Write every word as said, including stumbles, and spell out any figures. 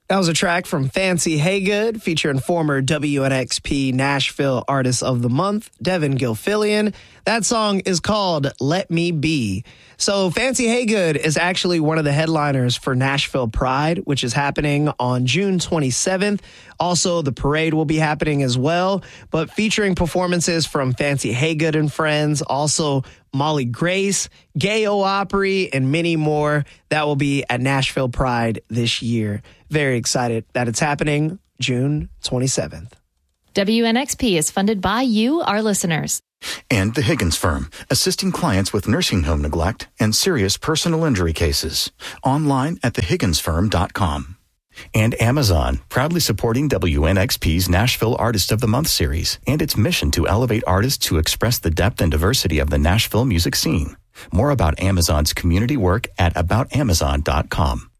That was a track from Fancy Haygood featuring former W N X P Nashville Artist of the Month, Devin Gilfillian. That song is called Let Me Be. So Fancy Haygood is actually one of the headliners for Nashville Pride, which is happening on June twenty-seventh. Also, the parade will be happening as well, but featuring performances from Fancy Haygood and friends, also Molly Grace, Gayo Opry, and many more. That will be at Nashville Pride this year. Very excited that it's happening June twenty-seventh. W N X P is funded by you, our listeners. And the Higgins Firm, assisting clients with nursing home neglect and serious personal injury cases. Online at the higgins firm dot com. And Amazon, proudly supporting W N X P's Nashville Artist of the Month series and its mission to elevate artists who express the depth and diversity of the Nashville music scene. More about Amazon's community work at about amazon dot com.